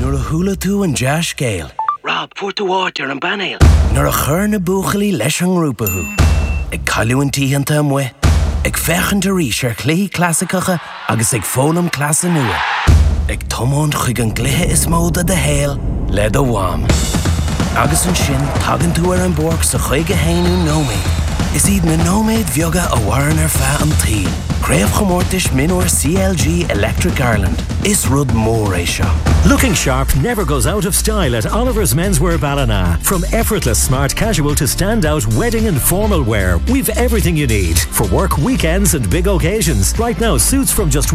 Nor a hula tú an Josh Gale. Rob, for to water and banale. Nor a chur na buchali leis an rúpahu. Ag caiú an tíhanta am we. Ag fechan de ríis ar clí clasicacha agus ag fólam clasa nua. Ag tomón chuig an glithe is móda de héal le do wam. Agus an sin tagan tú ar an borg sa chuige héinú nóméid. Is iad na nóméid bheoga a bhharan ar fa an tí. Craobh chomórtais minúir CLG Electric Ireland. Is rud mór é seo. Looking sharp never goes out of style at Oliver's Menswear Ballina. From effortless smart casual to standout wedding and formal wear, we've everything you need for work, weekends and big occasions. Right now, suits from just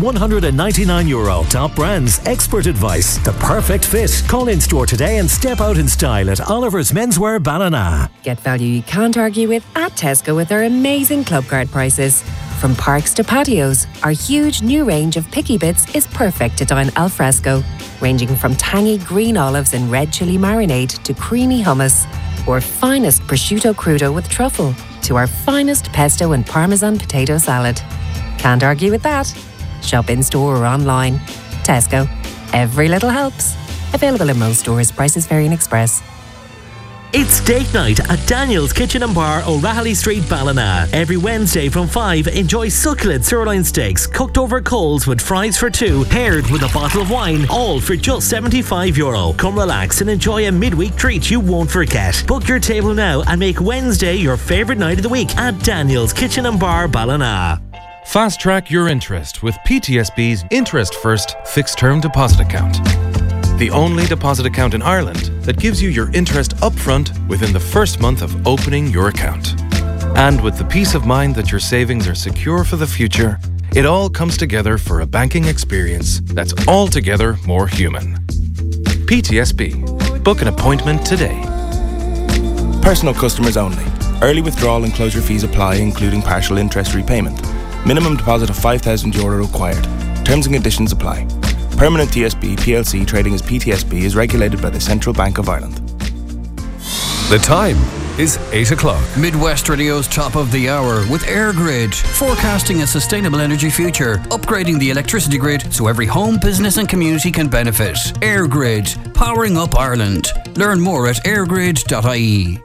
€199. Top brands, expert advice, the perfect fit. Call in store today and step out in style at Oliver's Menswear Ballina. Get value you can't argue with at Tesco with their amazing club card prices. From parks to patios, our huge new range of picky bits is perfect to dine al fresco, ranging from tangy green olives and red chili marinade to creamy hummus, or finest prosciutto crudo with truffle, to our finest pesto and parmesan potato salad. Can't argue with that. Shop in store or online. Tesco. Every little helps. Available in most stores. Prices vary in Express. It's date night at Daniel's Kitchen and Bar, O'Rahilly Street, Ballina. Every Wednesday from 5, enjoy succulent sirloin steaks cooked over coals with fries for two, paired with a bottle of wine, all for just €75. Come relax and enjoy a midweek treat you won't forget. Book your table now and make Wednesday your favourite night of the week at Daniel's Kitchen and Bar, Ballina. Fast track your interest with PTSB's Interest First Fixed Term Deposit Account. The only deposit account in Ireland that gives you your interest upfront within the first month of opening your account. And with the peace of mind that your savings are secure for the future, it all comes together for a banking experience that's altogether more human. PTSB. Book an appointment today. Personal customers only. Early withdrawal and closure fees apply, including partial interest repayment. Minimum deposit of €5,000 required. Terms and conditions apply. Permanent TSB PLC trading as PTSB is regulated by the Central Bank of Ireland. The time is 8 o'clock. Midwest Radio's top of the hour with EirGrid, forecasting a sustainable energy future, upgrading the electricity grid so every home, business and community can benefit. EirGrid, powering up Ireland. Learn more at airgrid.ie.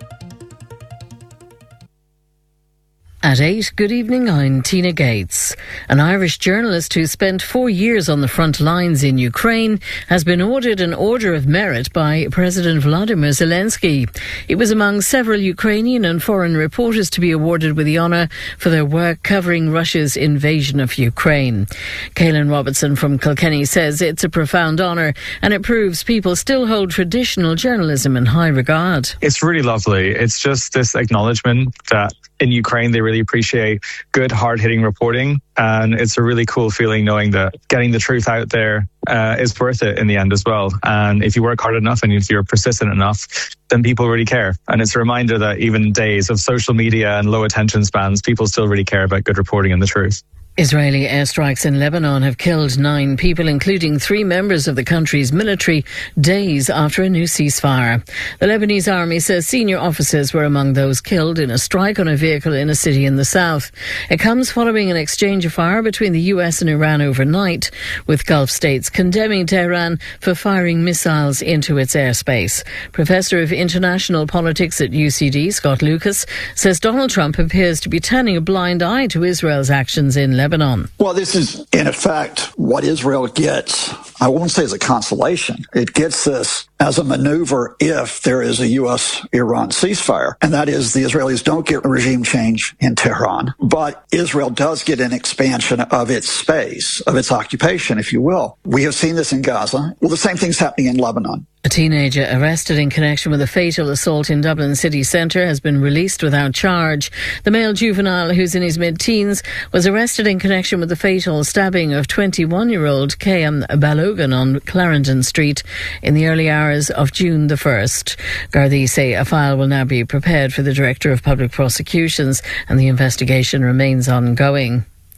At 8, good evening, I'm Tina Gates. An Irish journalist who spent 4 years on the front lines in Ukraine has been awarded an Order of Merit by President Volodymyr Zelensky. He was among several Ukrainian and foreign reporters to be awarded with the honour for their work covering Russia's invasion of Ukraine. Caelan Robertson from Kilkenny says it's a profound honour and it proves people still hold traditional journalism in high regard. It's really lovely. It's just this acknowledgement that in Ukraine they really appreciate good, hard-hitting reporting, and it's a really cool feeling knowing that getting the truth out there is worth it in the end as well. And if you work hard enough and if you're persistent enough, then people really care. And it's a reminder that even in days of social media and low attention spans, people still really care about good reporting and the truth. Israeli airstrikes in Lebanon have killed 9 people, including 3 members of the country's military, days after a new ceasefire. The Lebanese army says senior officers were among those killed in a strike on a vehicle in a city in the south. It comes following an exchange of fire between the US and Iran overnight, with Gulf states condemning Tehran for firing missiles into its airspace. Professor of International Politics at UCD, Scott Lucas, says Donald Trump appears to be turning a blind eye to Israel's actions in Lebanon. Well, this is, in effect, what Israel gets. I won't say as a consolation. It gets this as a maneuver if there is a U.S.-Iran ceasefire. And that is the Israelis don't get regime change in Tehran, but Israel does get an expansion of its space, of its occupation, if you will. We have seen this in Gaza. Well, the same thing's happening in Lebanon. A teenager arrested in connection with a fatal assault in Dublin city centre has been released without charge. The male juvenile, who's in his mid-teens, was arrested in connection with the fatal stabbing of 21-year-old Kayam Balogan on Clarendon Street in the early hours of June the 1st. Gardaí say a file will now be prepared for the Director of Public Prosecutions and the investigation remains ongoing.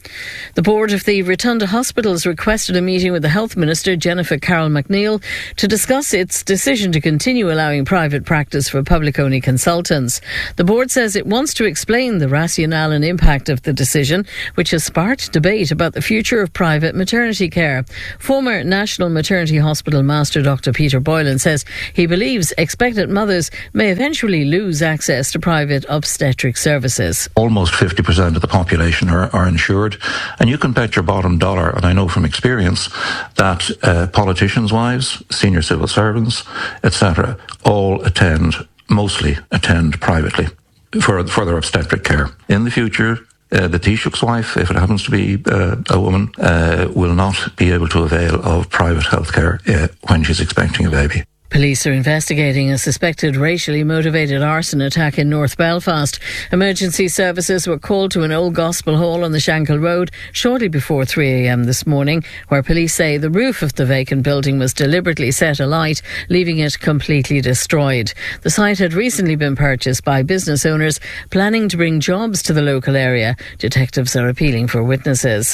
The board of the Rotunda Hospitals requested a meeting with the Health Minister, Jennifer Carroll McNeil, to discuss its decision to continue allowing private practice for public-only consultants. The board says it wants to explain the rationale and impact of the decision, which has sparked debate about the future of private maternity care. Former National Maternity Hospital Master Dr. Peter Boylan says he believes expectant mothers may eventually lose access to private obstetric services. Almost 50% of the population are insured. And you can bet your bottom dollar, and I know from experience, that politicians' wives, senior civil servants, etc., mostly attend privately for their obstetric care. In the future, the Taoiseach's wife, if it happens to be a woman, will not be able to avail of private health care when she's expecting a baby. Police are investigating a suspected racially motivated arson attack in North Belfast. Emergency services were called to an old gospel hall on the Shankill Road shortly before 3 a.m. this morning, where police say the roof of the vacant building was deliberately set alight, leaving it completely destroyed. The site had recently been purchased by business owners planning to bring jobs to the local area. Detectives are appealing for witnesses.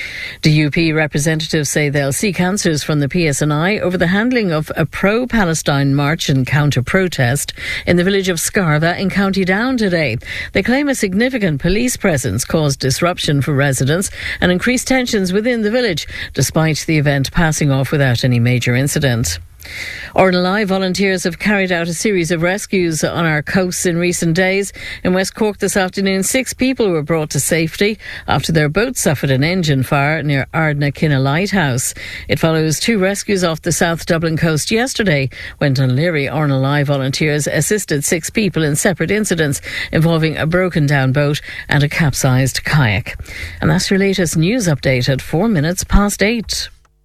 DUP representatives say they'll seek answers from the PSNI over the handling of a pro-Palestine march and counter-protest in the village of Scarva in County Down today. They claim a significant police presence caused disruption for residents and increased tensions within the village, despite the event passing off without any major incident. RNLI volunteers have carried out a series of rescues on our coasts in recent days. In West Cork this afternoon, 6 people were brought to safety after their boat suffered an engine fire near Ardnakinna Lighthouse. It follows 2 rescues off the South Dublin coast yesterday, when Dunleary RNLI volunteers assisted 6 people in separate incidents involving a broken down boat and a capsized kayak. And that's your latest news update at 8:04.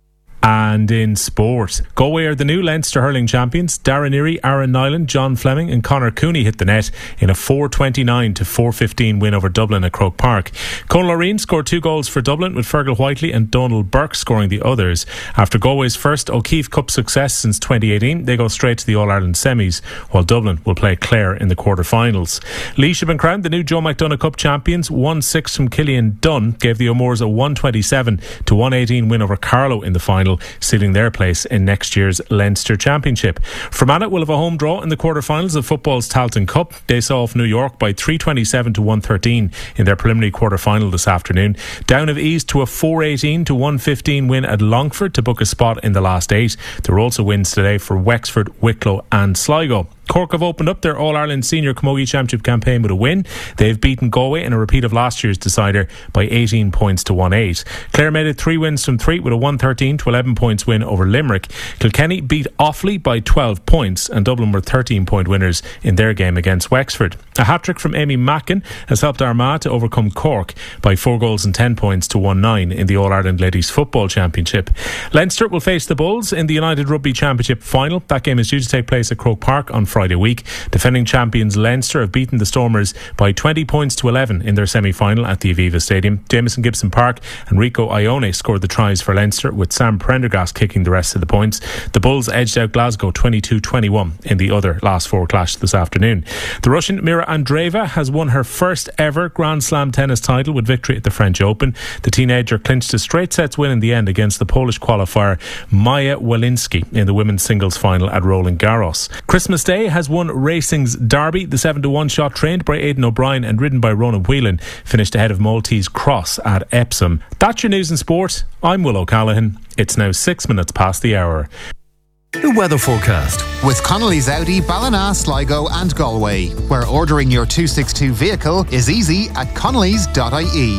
And in sport, Galway are the new Leinster hurling champions. Darren Erie, Aaron Nyland, John Fleming and Conor Cooney hit the net in a 4-29 to 4-15 win over Dublin at Croke Park. Conor Loreen scored 2 goals for Dublin, with Fergal Whiteley and Donald Burke scoring the others. After Galway's first O'Keefe Cup success since 2018, they go straight to the All-Ireland semis, while Dublin will play Clare in the quarter-finals. Laois have been crowned the new Joe McDonagh Cup champions. 1-6 from Killian Dunn gave the O'Moores a 127 to 118 win over Carlow in the final, sealing their place in next year's Leinster Championship. Fermanagh will have a home draw in the quarter-finals of football's Tailteann Cup. They saw off New York by 327 to 113 in their preliminary quarter-final this afternoon. Down have eased to a 418 to 115 win at Longford to book a spot in the last 8. There were also wins today for Wexford, Wicklow and Sligo. Cork have opened up their All-Ireland Senior Camogie Championship campaign with a win. They've beaten Galway in a repeat of last year's decider by 18 points to 1-8. Clare made it 3 wins from 3 with a 113 to 11 points win over Limerick. Kilkenny beat Offaly by 12 points and Dublin were 13-point winners in their game against Wexford. A hat-trick from Amy Mackin has helped Armagh to overcome Cork by 4 goals and 10 points to 1-9 in the All-Ireland Ladies Football Championship. Leinster will face the Bulls in the United Rugby Championship final. That game is due to take place at Croke Park on Friday week. Defending champions Leinster have beaten the Stormers by 20 points to 11 in their semi-final at the Aviva Stadium. Jamieson Gibson Park and Rico Ione scored the tries for Leinster, with Sam Prendergast kicking the rest of the points. The Bulls edged out Glasgow 22-21 in the other last 4 clash this afternoon. The Russian Mira Andreeva has won her first ever Grand Slam tennis title with victory at the French Open. The teenager clinched a straight sets win in the end against the Polish qualifier Maja Walinski in the women's singles final at Roland Garros. Christmas Day has won racing's Derby. The 7-1 shot, trained by Aidan O'Brien and ridden by Ronan Whelan, finished ahead of Maltese Cross at Epsom. That's your news and sport. I'm Will O'Callaghan. It's now 6 minutes past the hour. The weather forecast with Connolly's Audi, Ballina, Sligo and Galway, where ordering your 262 vehicle is easy at connellys.ie.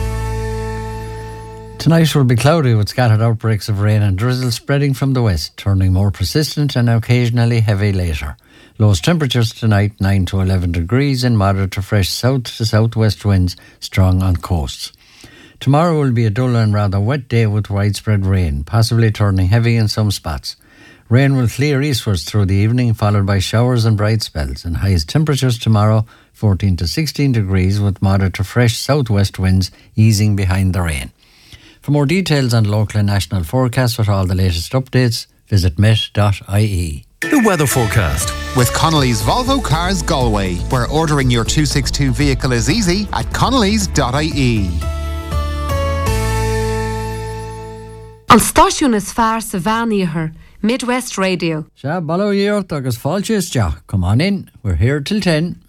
Tonight will be cloudy with scattered outbreaks of rain and drizzle spreading from the west, turning more persistent and occasionally heavy later. Lowest temperatures tonight 9 to 11 degrees and moderate to fresh south to southwest winds strong on coasts. Tomorrow will be a dull and rather wet day with widespread rain, possibly turning heavy in some spots. Rain will clear eastwards through the evening, followed by showers and bright spells, and highest temperatures tomorrow 14 to 16 degrees with moderate to fresh southwest winds easing behind the rain. For more details on local and national forecasts with all the latest updates, visit met.ie. The weather forecast with Connolly's Volvo Cars Galway, where ordering your 262 vehicle is easy at connellys.ie. An stáisiún is fearr sa bheanaíochar, Midwest Radio. Se balló díort agus fáilte is deach. Come on in, we're here till 10.